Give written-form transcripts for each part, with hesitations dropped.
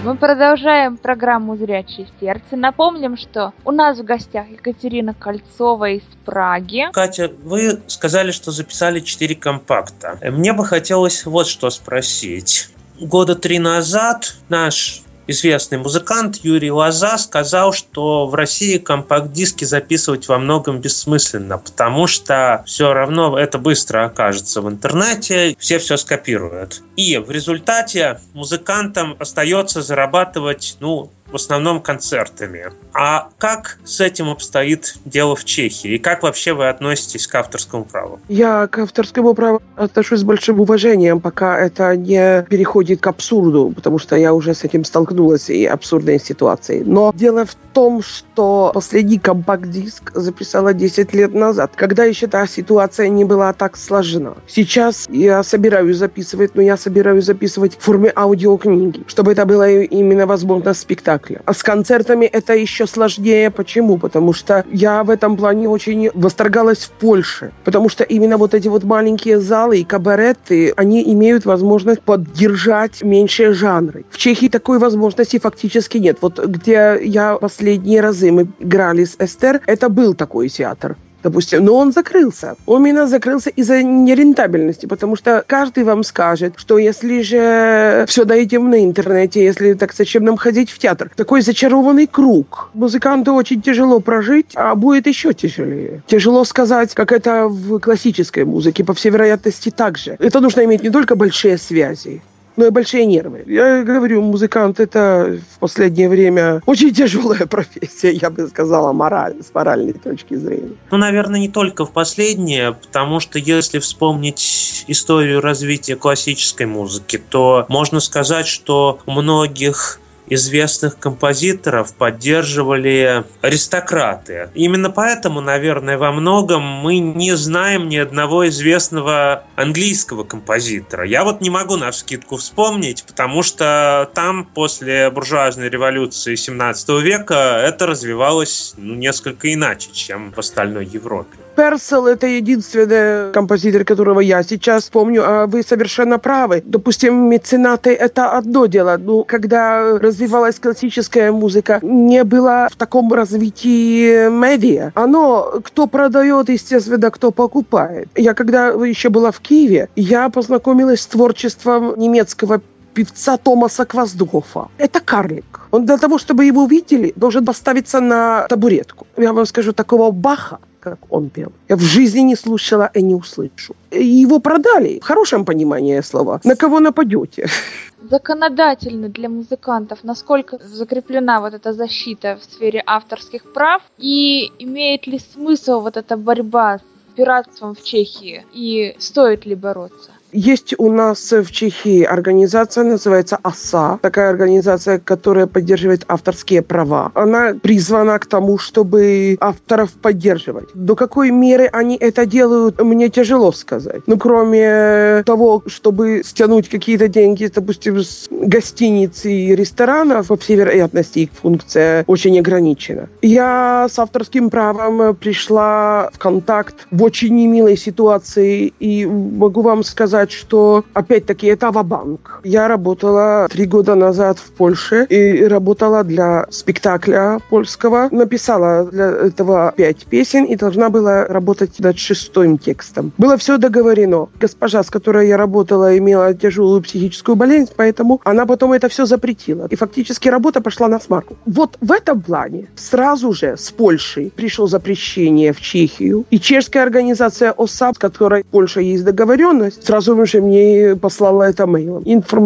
Мы продолжаем программу «Зрячее сердце». Напомним, что у нас в гостях Екатерина Кольцова из Праги. Катя, вы сказали, что записали 4 компакта. Мне бы хотелось вот что спросить. 3 года назад наш известный музыкант Юрий Лоза сказал, что в России компакт-диски записывать во многом бессмысленно, потому что все равно это быстро окажется в интернете, все скопируют. И в результате музыкантам остается зарабатывать, в основном концертами. А как с этим обстоит дело в Чехии? И как вообще вы относитесь к авторскому праву? Я к авторскому праву отношусь с большим уважением, пока это не переходит к абсурду, потому что я уже с этим столкнулась и абсурдной ситуацией. Но дело в том, что последний компакт-диск записала 10 лет назад, когда еще та ситуация не была так сложна. Сейчас я собираюсь записывать, но я собираюсь записывать в форме аудиокниги, чтобы это было именно возможно спектакль. А с концертами это еще сложнее. Почему? Потому что я в этом плане очень восторгалась в Польше. Потому что именно вот эти вот маленькие залы и кабареты, они имеют возможность поддержать меньшие жанры. В Чехии такой возможности фактически нет. Вот где я последние разы мы играли с Эстер, это был такой театр. Допустим, но он закрылся. Он именно закрылся из-за нерентабельности, потому что каждый вам скажет, что если же все дойдем на интернете, если так зачем нам ходить в театр? Такой зачарованный круг. Музыканту очень тяжело прожить, а будет еще тяжелее. Тяжело сказать, как это в классической музыке, по всей вероятности так же. Это нужно иметь не только большие связи, но и большие нервы. Я говорю, музыкант — это в последнее время очень тяжелая профессия, я бы сказала, с моральной точки зрения. Наверное, не только в последнее, потому что если вспомнить историю развития классической музыки, то можно сказать, что у многих известных композиторов поддерживали аристократы. Именно поэтому, наверное, во многом мы не знаем ни одного известного английского композитора. Я не могу навскидку вспомнить, потому что там после буржуазной революции 17 века это развивалось несколько иначе, чем в остальной Европе. Персел — это единственный композитор, которого я сейчас помню, а вы совершенно правы. Допустим, меценаты — это одно дело. Когда развивалась классическая музыка, не было в таком развитии медиа. Кто продает, естественно, кто покупает. Я когда еще была в Киеве, я познакомилась с творчеством немецкого певца Томаса Квасдгофа. Это карлик. Он для того, чтобы его увидели, должен поставиться на табуретку. Я вам скажу, такого Баха, как он пел, я в жизни не слушала и не услышу. Его продали, в хорошем понимании слова. На кого нападете? Законодательно для музыкантов, насколько закреплена вот эта защита в сфере авторских прав, и имеет ли смысл эта борьба с пиратством в Чехии, и стоит ли бороться? Есть у нас в Чехии организация, называется ОСА. Такая организация, которая поддерживает авторские права. Она призвана к тому, чтобы авторов поддерживать. До какой меры они это делают, мне тяжело сказать. Кроме того, чтобы стянуть какие-то деньги, допустим, с гостиниц и ресторанов, по всей вероятности их функция очень ограничена. Я с авторским правом пришла в контакт в очень немилой ситуации, и могу вам сказать, что, опять-таки, это ва-банк. Я работала 3 года назад в Польше и работала для спектакля польского. Написала для этого 5 песен и должна была работать над 6-м текстом. Было все договорено. Госпожа, с которой я работала, имела тяжелую психическую болезнь, поэтому она потом это все запретила. И фактически работа пошла на смарку. В этом плане сразу же с Польшей пришло запрещение в Чехию. И чешская организация ОСА, с которой в Польше есть договоренность, сразу же мне послала это мейлом.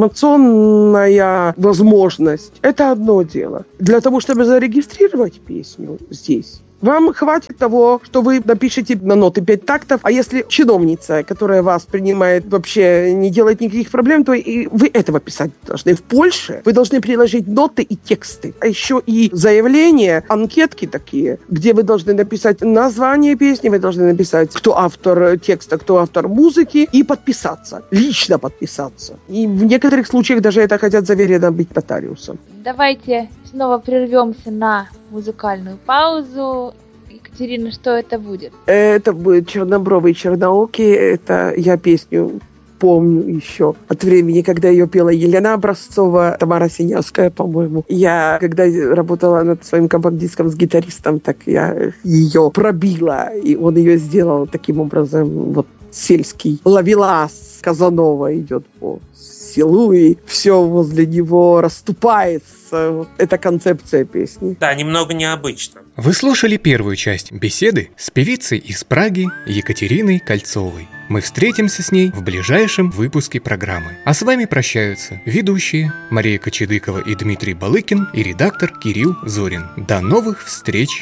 Информационная возможность – это одно дело. Для того, чтобы зарегистрировать песню здесь, вам хватит того, что вы напишете на ноты 5 тактов, а если чиновница, которая вас принимает, вообще не делает никаких проблем, то и вы этого писать должны. В Польше вы должны приложить ноты и тексты, а еще и заявления, анкетки такие, где вы должны написать название песни, вы должны написать, кто автор текста, кто автор музыки, и подписаться, лично подписаться. И в некоторых случаях даже это хотят заверенно быть нотариусом. Давайте снова прервемся на музыкальную паузу. Екатерина, что это будет? Это будет «Чернобровый черноокий». Это я песню помню еще от времени, когда ее пела Елена Образцова, Тамара Синявская, по-моему. Я, когда работала над своим компакт-диском с гитаристом, так я ее пробила, и он ее сделал таким образом, вот сельский ловелас Казанова идет по селу, и все возле него расступается. Это концепция песни. Да, немного необычно. Вы слушали первую часть беседы с певицей из Праги Екатериной Кольцовой. Мы встретимся с ней в ближайшем выпуске программы. А с вами прощаются ведущие Мария Кочедыкова и Дмитрий Балыкин и редактор Кирилл Зорин. До новых встреч!